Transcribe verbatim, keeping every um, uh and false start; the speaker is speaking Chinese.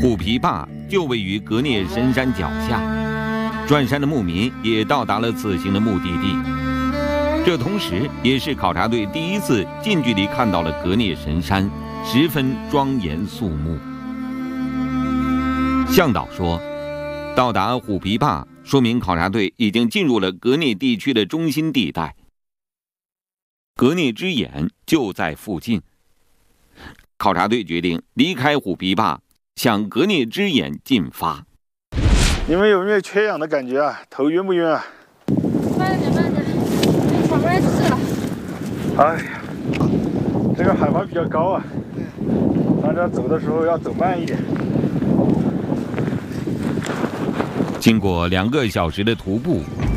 虎皮坝就位于格聂神山脚下，转山的牧民也到达了此行的目的地。这同时也是考察队第一次近距离看到了格聂神山，十分庄严肃穆。向导说，到达虎皮坝说明考察队已经进入了格聂地区的中心地带，格聂之眼就在附近。考察队决定离开虎皮坝，向格聂之眼进发。 你们有没有缺氧的感觉啊？头晕不晕啊？ 慢点，慢点，喘不来气了。 哎呀，这个海拔比较高啊，大家走的时候要走慢一点。 经过两个小时的徒步，